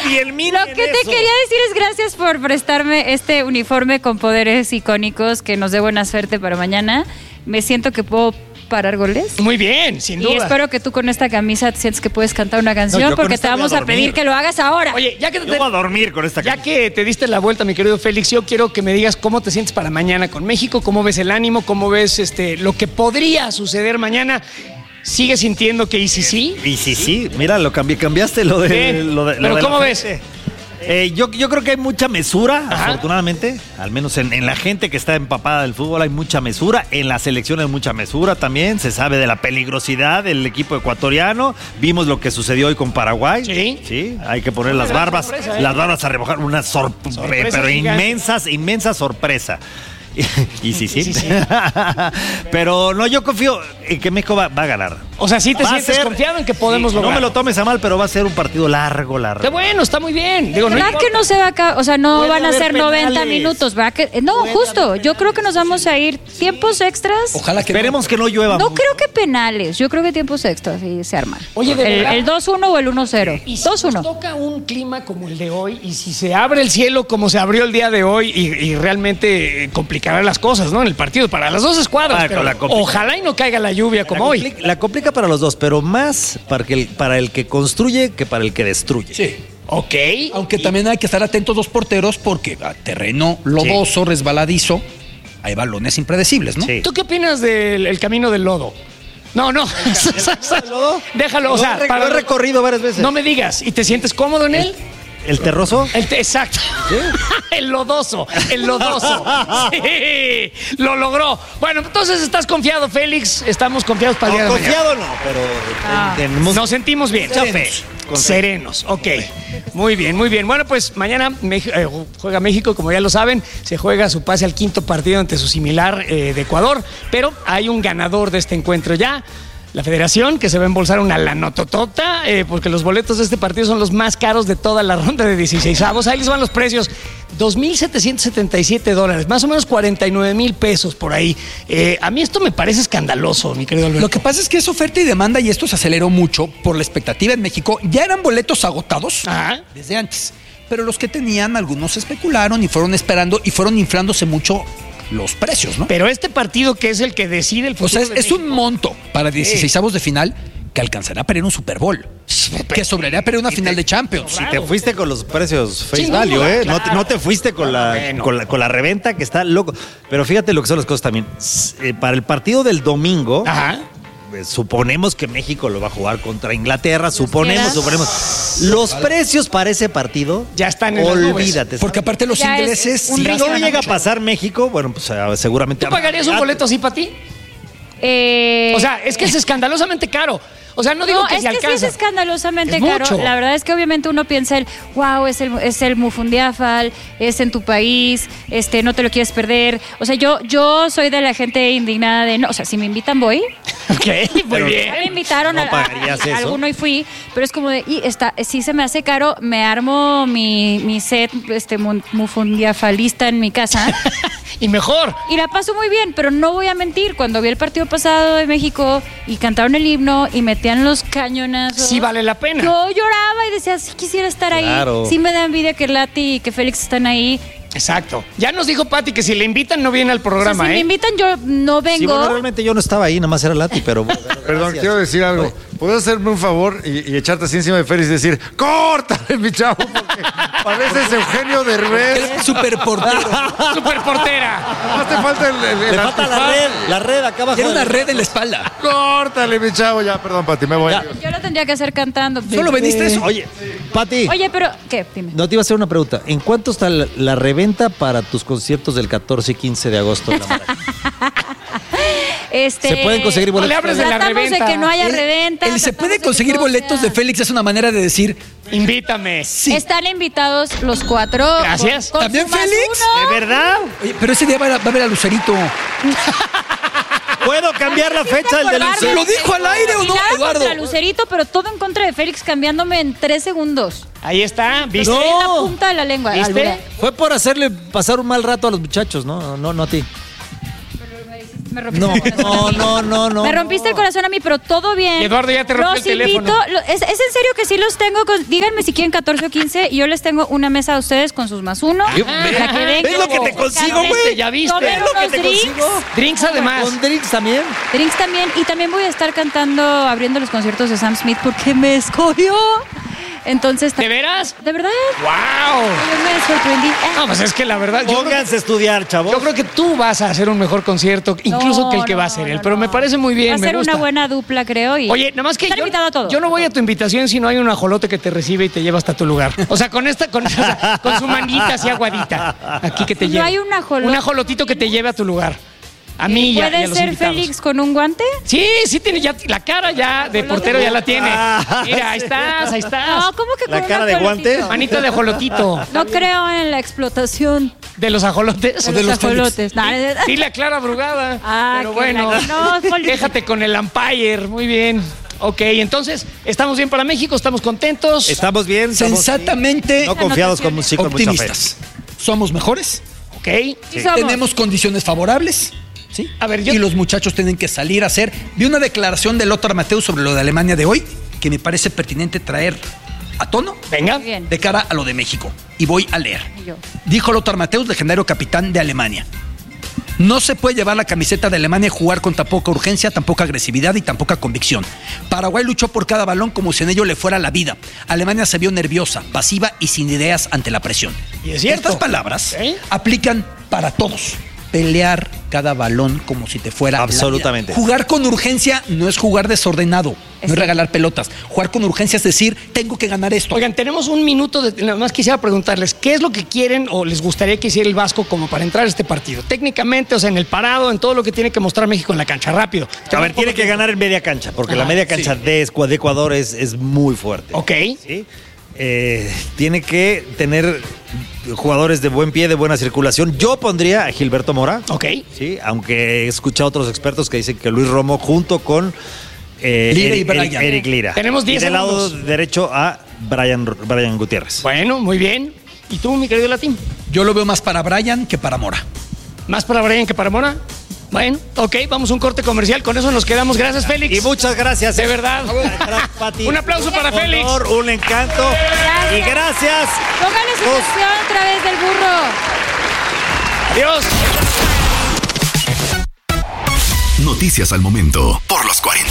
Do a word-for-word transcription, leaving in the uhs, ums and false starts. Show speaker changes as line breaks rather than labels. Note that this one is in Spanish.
y el mini
Lo que te
eso.
quería decir es gracias por prestarme este uniforme con poderes icónicos que nos dé buena suerte para mañana. Me siento que puedo parar goles.
Muy bien, sin duda.
Y espero que tú con esta camisa te sientes que puedes cantar una canción,
No, yo con
porque
esta
te
voy a
vamos a,
dormir.
pedir que lo hagas ahora.
Oye, ya que te,
Yo voy a dormir con esta
ya
camisa.
que te diste la vuelta, mi querido Félix, yo quiero que me digas cómo te sientes para mañana con México, cómo ves el ánimo, cómo ves este lo que podría suceder mañana. ¿Sigues sintiendo que y si sí?
Y sí, sí, mira, lo cambié, cambiaste lo de...
Bien.
Lo de lo
Pero
de la
¿cómo ves?
frente. Eh, yo, yo creo que hay mucha mesura,
Ajá.
afortunadamente, al menos en, en la gente que está empapada del fútbol hay mucha mesura, en la selección hay mucha mesura también, se sabe de la peligrosidad del equipo ecuatoriano, vimos lo que sucedió hoy con Paraguay,
Sí.
sí, hay que poner las
Gran
barbas,
sorpresa, ¿eh?
las barbas a remojar, una sor-
Sorpresa
pero
gigante.
inmensas, inmensa sorpresa. Y sí, sí.
Y sí, sí.
Pero no, yo confío en que México va, va a ganar.
O sea, sí te
Va a
sientes
ser-
confiado en que podemos
Sí,
lograr.
No me lo tomes a mal, pero va a ser un partido largo, largo.
Qué bueno, está muy bien. Digo, no
¿Verdad
importa.
que no se va a acabar? O sea, no
Puede
van a
haber
ser noventa
penales.
minutos, ¿verdad? Que, no, justo. Yo creo que nos vamos a ir tiempos extras.
Ojalá que
Esperemos que no llueva
No
mucho.
creo que penales. Yo creo que tiempos extras y se arman.
Oye, de
el,
verdad.
el dos uno o el uno cero.
Y si
dos
nos
uno.
toca un clima como el de hoy y si se abre el cielo como se abrió el día de hoy y, y realmente eh, complicará las cosas, ¿no? En el partido para las dos escuadras,
Ah,
pero
la complica.
ojalá y no caiga la lluvia como
la
hoy.
complica, la complica para los dos, pero más para, que el, para el que construye que para el que destruye.
Sí.
Ok.
Aunque también hay que estar atentos los porteros porque a terreno lodoso, resbaladizo, hay balones impredecibles, ¿no?
Sí.
¿Tú qué opinas del el camino del lodo? No, no. Déjalo, o sea,
Lo he,
para
lo he recorrido varias veces.
no me digas. ¿Y te sientes cómodo en él?
¿El terroso?
El te- exacto. El lodoso, el lodoso. Sí, lo logró. Bueno, entonces estás confiado, Félix. Estamos confiados para el día
No,
de mañana.
confiado no, pero
Ah.
ten- tenemos
Nos sentimos bien.
mucha fe.
Serenos, ok. Muy bien, muy bien. Bueno, pues mañana Mex- eh, juega México, como ya lo saben, se juega su pase al quinto partido ante su similar eh, de Ecuador, pero hay un ganador de este encuentro ya. La federación, que se va a embolsar una lanototota, eh, porque los boletos de este partido son los más caros de toda la ronda de dieciseisavos. Ahí les van los precios. dos mil setecientos setenta y siete dólares, más o menos cuarenta y nueve mil pesos por ahí. Eh, a mí esto me parece escandaloso, mi querido Alberto.
Lo que pasa es que es oferta y demanda y esto se aceleró mucho por la expectativa en México. Ya eran boletos agotados
Ajá.
desde antes, pero los que tenían, algunos especularon y fueron esperando y fueron inflándose mucho los precios, ¿no?
Pero este partido que es el que decide el futuro
O sea, es,
de
es un
México,
monto para dieciseisavos de final que alcanzará para ir a un Super Bowl, que sobraría para ir a una final de Champions.
Si te fuiste con los precios face
Sin
value,
duda,
¿eh?
claro.
No, te, no te fuiste con la,
Bueno.
con la con la reventa que está loco. Pero fíjate lo que son las cosas también. S- eh, para el partido del domingo,
Ajá.
eh, suponemos que México lo va a jugar contra Inglaterra. Suponemos,
quieras.
suponemos. Los precios para ese partido
Ya están en las nubes.
olvídate.
Porque aparte los
Ya es
ingleses...
un
sí
si
riesgo.
no
gastan
llega a
mucho.
pasar México, bueno, pues eh, seguramente.
¿Tú pagarías un boleto así para ti?
Eh,
O sea, es que es escandalosamente caro. O sea, no digo
no,
que
es
se
que sí
alcanza.
es escandalosamente
Es
caro.
mucho.
La verdad es que obviamente uno piensa el, wow, es el, es el Mufundiafal, es en tu país, este, no te lo quieres perder. O sea, yo, yo soy de la gente indignada de, no, o sea, si me invitan voy.
Ok, muy
Pero-
bien.
Ya me invitaron
no
a, a-
pagarías
a
eso.
alguno y fui, pero es como de, y está, sí se me hace caro, me armo mi, mi set este, mun- mufundiafalista en mi casa.
Y mejor.
Y la paso muy bien, pero no voy a mentir. Cuando vi el partido pasado de México y cantaron el himno y metían los cañonazos.
Sí vale la pena.
Yo lloraba y decía, sí quisiera estar
Claro.
ahí. Sí me da envidia que Lati y que Félix están ahí.
Exacto. Ya nos dijo Pati que si le invitan no viene al
O sea,
programa,
si me
¿eh?
invitan, yo no vengo.
Sí, bueno, realmente yo no estaba ahí, nada más era Lati, pero.
Perdón,
Gracias.
quiero decir algo. ¿Puedes hacerme un favor y, y echarte así encima de Félix y decir, córtale, mi chavo, porque pareces Eugenio Derbez.
El super portero.
Super portera.
No te falta el, el, el
Le falta la
antifaz.
red, la red acá abajo.
Tiene una
del-
red en la espalda.
Córtale, mi chavo. Ya, perdón, Pati, me voy.
Ya.
Yo lo tendría que hacer cantando.
¿Solo vendiste eso?
Oye, Pati.
Oye, pero, ¿qué? Dime.
No te iba a hacer una pregunta. ¿En cuánto está la, la reventa para tus conciertos del catorce y quince de agosto en la Maraña?
Este,
¿Se pueden conseguir
No
boletos?
le hables de la
Tratamos
reventa.
de que no haya
El-
reventa.
el se
tratamos
puede
de que
conseguir
todo
boletos
sea-
de Félix es una manera de decir,
Invítame.
sí.
Están invitados los cuatro.
Gracias.
Con- con
¿También
su más
Félix?
uno.
¿De verdad?
Oye, pero ese día va a, va a ver a Lucerito.
¿Puedo cambiar la fecha del del
Acordarme.
¿Lo dijo al aire o no,
Nada
Eduardo?
contra Lucerito, pero todo en contra de Félix cambiándome en tres segundos.
Ahí está, ¿viste?
No.
En la punta de la lengua.
¿Viste?
Albura.
Fue por hacerle pasar un mal rato a los muchachos, ¿no? No, no a ti.
Me rompiste
No,
el corazón
no,
a mí.
no, no, no.
Me rompiste el corazón a mí, pero todo bien.
Y Eduardo ya te rompió
Los
el teléfono.
invito, lo- es, es en serio que sí los tengo. Con, díganme si quieren catorce o quince y yo les tengo una mesa a ustedes con sus más uno.
Ay,
para
ve-
que vengan,
¿ves lo que te consigo,
se
güey?
canten,
Ya viste.
tomen
¿Ves
lo que
unos
te
drinks.
consigo?
Drinks además.
¿Con drinks también?
Drinks también. Y también voy a estar cantando, abriendo los conciertos de Sam Smith porque me escogió. Entonces,
¿De veras?
¿de verdad?
¡Wow!
Yo me sorprendí.
No, pues es que la verdad, yo creo,
Pónganse a estudiar, chavos.
yo creo que tú vas a hacer un mejor concierto, incluso
No,
que el que
no,
va a hacer él.
no,
Pero
no.
me parece muy bien,
Va a
me
ser
gusta.
una buena dupla, creo. Y
Oye, nada más que
Están
yo,
invitado a todo.
yo no voy a tu invitación si no hay un ajolote que te recibe y te lleva hasta tu lugar. O sea, con esta, con, o sea, con su manguita así aguadita. Aquí que te
No
lleve.
hay un ajolote.
Un ajolotito que te lleve a tu lugar. A mí y a, y a
¿Puede
los
ser
invitados.
Félix con un guante?
Sí, sí tiene ya la cara ya de portero ya la tiene. Mira, ahí estás, ahí estás.
No, ¿cómo que
La
con
cara
un
de
ajolotito?
guante.
Manito de ajolotito.
No creo en la explotación
De los ajolotes.
de,
de
los
los Félix.
ajolotes. No, no,
Dile a Clara Brugada.
Ah,
Pero
qué
bueno,
la- no, Félix.
déjate con el umpire. Muy bien. Ok, entonces, ¿estamos bien para México? ¿Estamos contentos?
Estamos bien. estamos-
Sensatamente
No confiados con, sí, con mucha fe.
optimistas. Somos mejores,
Ok.
Sí somos.
tenemos condiciones favorables. ¿Sí?
A ver, yo-
Y los muchachos tienen que salir a hacer. Vi una declaración de Lothar Matthäus sobre lo de Alemania de hoy que me parece pertinente traer a tono
Venga.
Muy bien.
de cara a lo de México. Y voy a leer.
Y yo.
Dijo Lothar Matthäus, legendario capitán de Alemania. No se puede llevar la camiseta de Alemania y jugar con tan poca urgencia, tan poca agresividad y tan poca convicción. Paraguay luchó por cada balón como si en ello le fuera la vida. Alemania se vio nerviosa, pasiva y sin ideas ante la presión.
Y es cierto.
Estas palabras
¿Eh?
aplican para todos. Pelear cada balón como si te fuera la vida.
Absolutamente.
Jugar con urgencia no es jugar desordenado, no es regalar pelotas. Jugar con urgencia es decir, tengo que ganar esto.
Oigan, tenemos un minuto. De, nada más quisiera preguntarles, ¿qué es lo que quieren o les gustaría que hiciera el Vasco como para entrar a este partido? Técnicamente, o sea, en el parado, en todo lo que tiene que mostrar México en la cancha, rápido.
A ver, tiene que ganar en media cancha, porque la
Ah,
media cancha de, Escu- de Ecuador es, es muy fuerte.
Ok.
¿Sí? Eh, tiene que tener jugadores de buen pie, de buena circulación. Yo pondría a Gilberto Mora.
Ok.
Sí, aunque he escuchado a otros expertos que dicen que Luis Romo junto con eh,
Lira y
Eric,
Brian.
Eric- Eric Lira.
Tenemos diez
y del lado
segundos.
derecho a Brian, Brian Gutiérrez.
Bueno, muy bien. ¿Y tú, mi querido Latín?
Yo lo veo más para Brian que para Mora.
¿Más para Brian que para Mora? Bueno, ok, vamos a un corte comercial. Con eso nos quedamos. Gracias, Félix.
Y muchas gracias.
De
eh.
verdad.
Gracias, Pati.
Un aplauso para
Un
Félix.
honor, un encanto.
Gracias.
Y gracias.
Póngale su
Dos.
canción a través del burro.
Adiós.
Noticias al momento por los cuarenta.